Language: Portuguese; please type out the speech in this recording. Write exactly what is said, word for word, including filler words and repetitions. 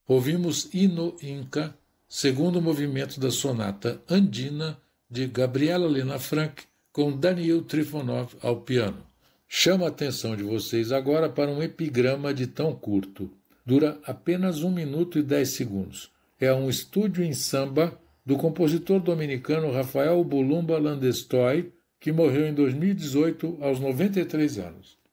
Ouvimos Hino Inca, segundo movimento da sonata Andina, de Gabriela Lena Frank, com Daniil Trifonov ao piano. Chamo a atenção de vocês agora para um epigrama de tão curto. Dura apenas um minuto e dez segundos. É um estúdio em samba do compositor dominicano Rafael Bulumba Landestoy, que morreu em dois mil e dezoito aos noventa e três anos.